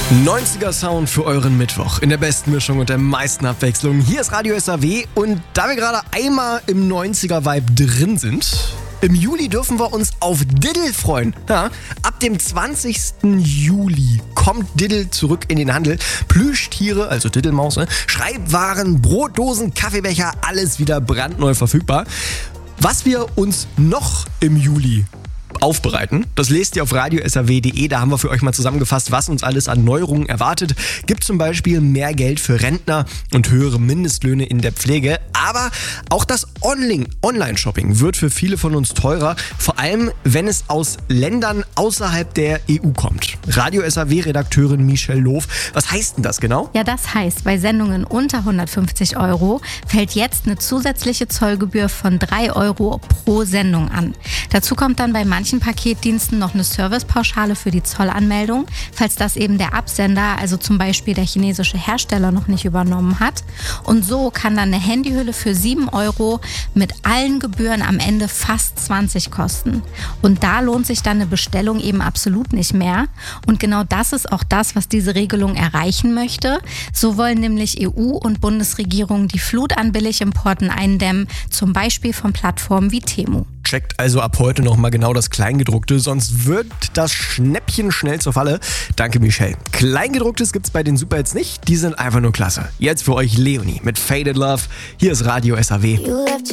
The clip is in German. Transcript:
90er Sound für euren Mittwoch in der besten Mischung und der meisten Abwechslung. Hier ist Radio SAW und da wir gerade einmal im 90er-Vibe drin sind, im Juli dürfen wir uns auf Diddle freuen. Ja, ab dem 20. Juli kommt Diddle zurück in den Handel. Plüschtiere, also Diddlemaus, Schreibwaren, Brotdosen, Kaffeebecher, alles wieder brandneu verfügbar. Was wir uns noch im Juli aufbereiten. Das lest ihr auf radiosaw.de. Da haben wir für euch mal zusammengefasst, was uns alles an Neuerungen erwartet. Gibt zum Beispiel mehr Geld für Rentner und höhere Mindestlöhne in der Pflege. Aber auch das Online-Shopping wird für viele von uns teurer. Vor allem, wenn es aus Ländern außerhalb der EU kommt. Radio SAW-Redakteurin Michelle Loof. Was heißt denn das genau? Ja, das heißt, bei Sendungen unter 150 € fällt jetzt eine zusätzliche Zollgebühr von 3 € pro Sendung an. Dazu kommt dann bei manchen Paketdiensten noch eine Servicepauschale für die Zollanmeldung, falls das eben der Absender, also zum Beispiel der chinesische Hersteller, noch nicht übernommen hat. Und so kann dann eine Handyhülle für 7 € mit allen Gebühren am Ende fast 20 kosten. Und da lohnt sich dann eine Bestellung eben absolut nicht mehr. Und genau das ist auch das, was diese Regelung erreichen möchte. So wollen nämlich EU und Bundesregierung die Flut an Billigimporten eindämmen, zum Beispiel von Plattformen wie Temu. Checkt also ab heute nochmal genau das Kleingedruckte, sonst wird das Schnäppchen schnell zur Falle. Danke, Michelle. Kleingedrucktes gibt's bei den Superhits nicht, die sind einfach nur klasse. Jetzt für euch Leonie mit Faded Love. Hier ist Radio SAW.